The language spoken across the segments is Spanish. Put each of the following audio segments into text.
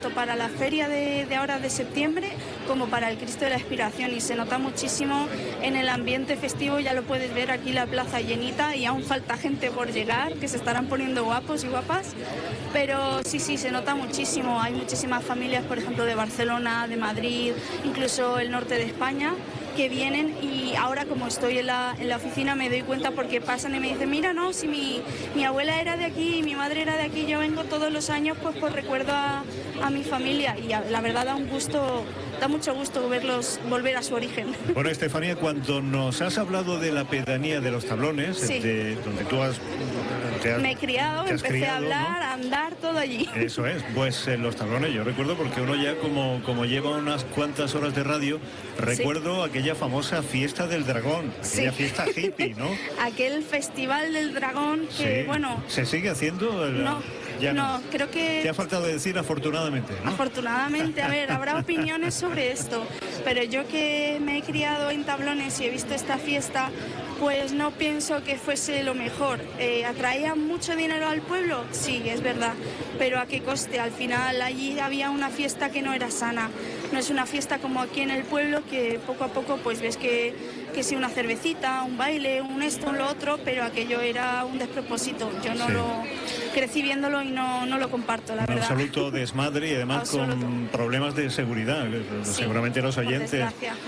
para la feria de ahora de septiembre como para el Cristo de la Expiración, y se nota muchísimo en el ambiente festivo. Ya lo puedes ver aquí, la plaza llenita, y aún falta gente por llegar, que se estarán poniendo guapos y guapas, pero sí, se nota muchísimo. Hay muchísimas familias, por ejemplo, de Barcelona, de Madrid, incluso el norte de España, que vienen, y ahora como estoy en la oficina me doy cuenta porque pasan y me dicen, mira, no, si mi abuela era de aquí y mi madre era de aquí, yo vengo todos los años pues por recuerdo a mi familia, y la verdad da mucho gusto verlos volver a su origen. Bueno, Estefanía, cuando nos has hablado de la pedanía de Los Tablones, sí, donde tú me he criado, empecé a hablar, ¿no? A andar, todo allí. Eso es, pues en Los Tablones, yo recuerdo, porque uno ya como lleva unas cuantas horas de radio, recuerdo aquella famosa fiesta del dragón, aquella fiesta hippie, ¿no? Aquel festival del dragón que, bueno... ¿Se sigue haciendo? No, creo que... Te ha faltado decir afortunadamente, ¿no? Afortunadamente, a ver, habrá opiniones sobre esto, pero yo que me he criado en Tablones y he visto esta fiesta, pues no pienso que fuese lo mejor. ¿Atraía mucho dinero al pueblo? Sí, es verdad, pero ¿a qué coste? Al final allí había una fiesta que no era sana. No es una fiesta como aquí en el pueblo, que poco a poco pues ves que sí, una cervecita, un baile, un esto, un lo otro, pero aquello era un despropósito. Yo no lo crecí viéndolo y no lo comparto, la verdad. Absoluto desmadre, y además con problemas de seguridad. Seguramente los oyentes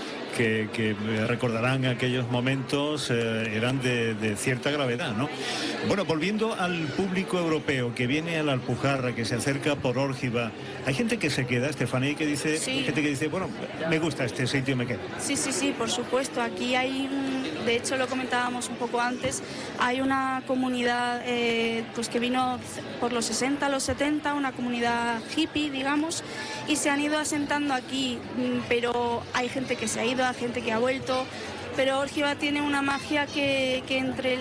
que recordarán aquellos momentos eran de cierta gravedad, ¿no? Bueno, volviendo al público europeo que viene a la Alpujarra, que se acerca por Órgiva, hay gente que se queda, Estefanía, y que dice, gente que dice, bueno, me gusta este sitio y me quedo. Sí, por supuesto. Aquí hay, de hecho lo comentábamos un poco antes, hay una comunidad pues que vino por los 60, los 70, una comunidad hippie, digamos, y se han ido asentando aquí, pero hay gente que se ha ido, hay gente que ha vuelto, pero Órgiva tiene una magia que entre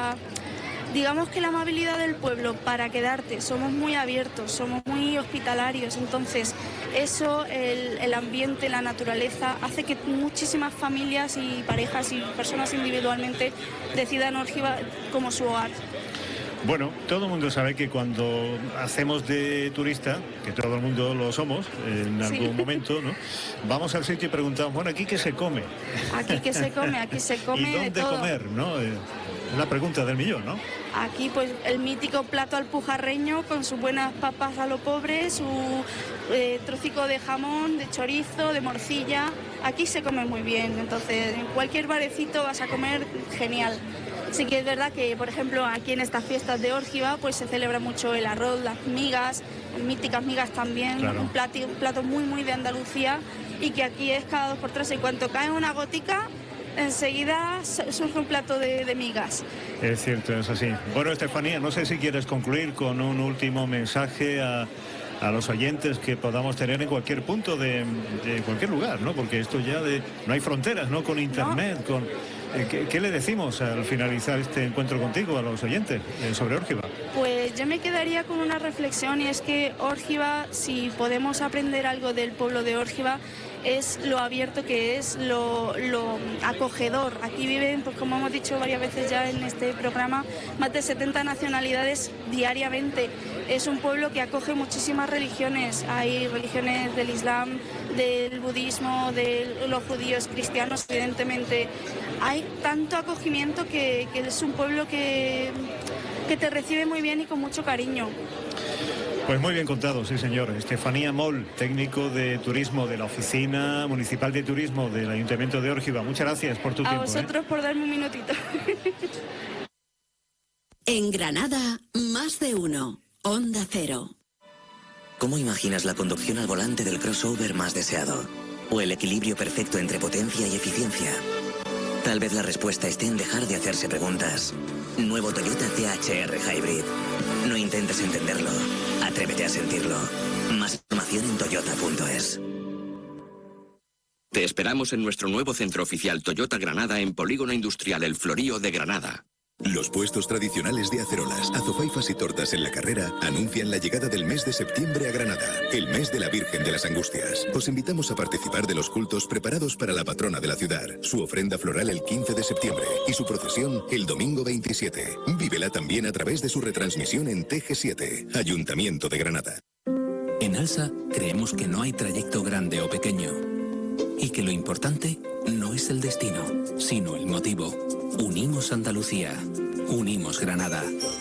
digamos que la amabilidad del pueblo para quedarte, somos muy abiertos, somos muy hospitalarios, entonces eso, el ambiente, la naturaleza, hace que muchísimas familias y parejas y personas individualmente decidan Órgiva como su hogar. Bueno, todo el mundo sabe que cuando hacemos de turista, que todo el mundo lo somos en algún momento, ¿no? Vamos al sitio y preguntamos, bueno, ¿aquí qué se come? Aquí qué se come, aquí se come ¿Y dónde de todo. comer, no? Es la pregunta del millón, ¿no? Aquí pues el mítico plato alpujarreño con sus buenas papas a lo pobre, su trocico de jamón, de chorizo, de morcilla. Aquí se come muy bien, entonces en cualquier barecito vas a comer genial. Sí que es verdad que, por ejemplo, aquí en estas fiestas de Órgiva pues se celebra mucho el arroz, las migas, míticas migas también, claro. un plato muy de Andalucía, y que aquí es cada 2 por 3, y cuando cae una gotica, enseguida surge un plato de migas. Es cierto, es así. Bueno, Estefanía, no sé si quieres concluir con un último mensaje a los oyentes que podamos tener en cualquier punto de cualquier lugar, ¿no? Porque esto ya no hay fronteras, ¿no? Con internet, ¿no? ¿Qué le decimos al finalizar este encuentro contigo a los oyentes sobre Órgiva? Pues yo me quedaría con una reflexión, y es que Órgiva, si podemos aprender algo del pueblo de Órgiva, es lo abierto que es, lo acogedor. Aquí viven, pues como hemos dicho varias veces ya en este programa, más de 70 nacionalidades diariamente. Es un pueblo que acoge muchísimas religiones. Hay religiones del Islam, del budismo, de los judíos, cristianos, evidentemente. Hay tanto acogimiento que es un pueblo que te recibe muy bien y con mucho cariño. Pues muy bien contado, sí señor. Estefanía Moll, técnico de turismo de la Oficina Municipal de Turismo del Ayuntamiento de Órgiva. Muchas gracias por tu tiempo. A vosotros por darme un minutito. En Granada, más de uno. Onda Cero. ¿Cómo imaginas la conducción al volante del crossover más deseado? ¿O el equilibrio perfecto entre potencia y eficiencia? Tal vez la respuesta esté en dejar de hacerse preguntas. Nuevo Toyota CHR Hybrid. No intentes entenderlo. Atrévete a sentirlo. Más información en toyota.es. Te esperamos en nuestro nuevo centro oficial Toyota Granada en Polígono Industrial El Florío de Granada. Los puestos tradicionales de acerolas, azofaifas y tortas en la carrera anuncian la llegada del mes de septiembre a Granada, el mes de la Virgen de las Angustias. Os invitamos a participar de los cultos preparados para la patrona de la ciudad, su ofrenda floral el 15 de septiembre y su procesión el domingo 27. Vívela también a través de su retransmisión en TG7, Ayuntamiento de Granada. En En ALSA creemos que no hay trayecto grande o pequeño y que lo importante no es el destino, sino el motivo. Unimos Andalucía. Unimos Granada.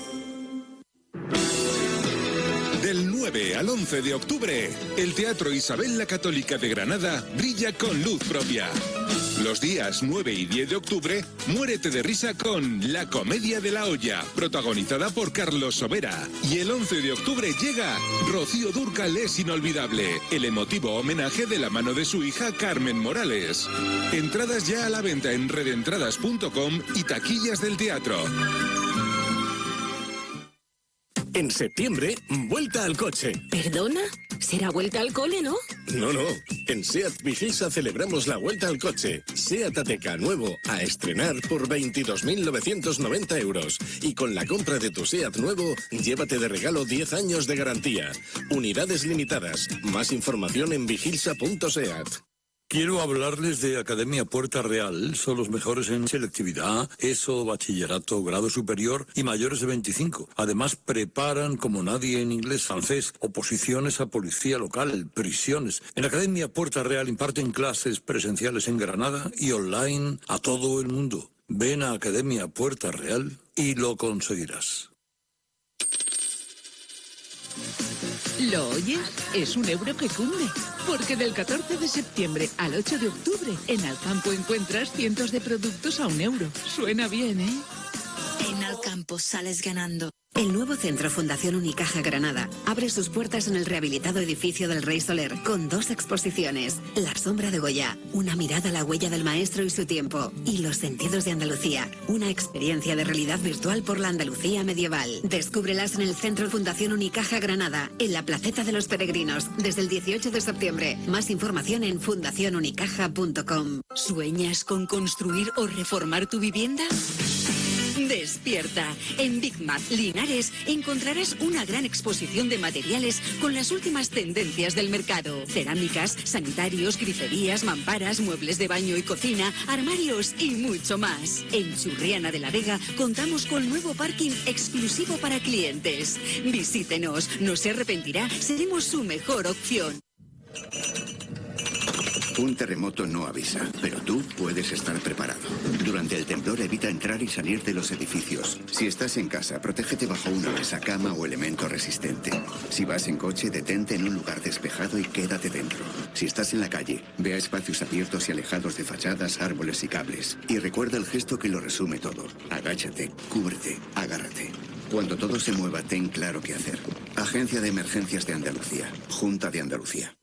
Del 9 al 11 de octubre, el Teatro Isabel la Católica de Granada brilla con luz propia. Los días 9 y 10 de octubre, muérete de risa con La Comedia de la Olla, protagonizada por Carlos Sobera. Y el 11 de octubre llega Rocío Dúrcal es inolvidable, el emotivo homenaje de la mano de su hija Carmen Morales. Entradas ya a la venta en redentradas.com y taquillas del teatro. En septiembre, vuelta al coche. ¿Perdona? ¿Será vuelta al cole, no? No. En SEAT Vigilsa celebramos la vuelta al coche. SEAT Ateca nuevo a estrenar por 22.990 euros. Y con la compra de tu SEAT nuevo, llévate de regalo 10 años de garantía. Unidades limitadas. Más información en vigilsa.seat. Quiero hablarles de Academia Puerta Real. Son los mejores en selectividad, ESO, bachillerato, grado superior y mayores de 25. Además, preparan como nadie en inglés, francés, oposiciones a policía local, prisiones. En Academia Puerta Real imparten clases presenciales en Granada y online a todo el mundo. Ven a Academia Puerta Real y lo conseguirás. ¿Lo oyes? Es un euro que cunde. Porque del 14 de septiembre al 8 de octubre, en Alcampo encuentras cientos de productos a €1. Suena bien, ¿eh? En Alcampo sales ganando. El nuevo centro Fundación Unicaja Granada abre sus puertas en el rehabilitado edificio del Rey Soler con 2 exposiciones. La sombra de Goya, una mirada a la huella del maestro y su tiempo. Y Los sentidos de Andalucía, una experiencia de realidad virtual por la Andalucía medieval. Descúbrelas en el centro Fundación Unicaja Granada, en la Placeta de los Peregrinos, desde el 18 de septiembre. Más información en fundacionunicaja.com. ¿Sueñas con construir o reformar tu vivienda? Despierta. En Big Mac Linares encontrarás una gran exposición de materiales con las últimas tendencias del mercado. Cerámicas, sanitarios, griferías, mamparas, muebles de baño y cocina, armarios y mucho más. En Churriana de la Vega contamos con nuevo parking exclusivo para clientes. Visítenos, no se arrepentirá, seremos su mejor opción. Un terremoto no avisa, pero tú puedes estar preparado. Durante el temblor evita entrar y salir de los edificios. Si estás en casa, protégete bajo una mesa, cama o elemento resistente. Si vas en coche, detente en un lugar despejado y quédate dentro. Si estás en la calle, ve a espacios abiertos y alejados de fachadas, árboles y cables. Y recuerda el gesto que lo resume todo. Agáchate, cúbrete, agárrate. Cuando todo se mueva, ten claro qué hacer. Agencia de Emergencias de Andalucía. Junta de Andalucía.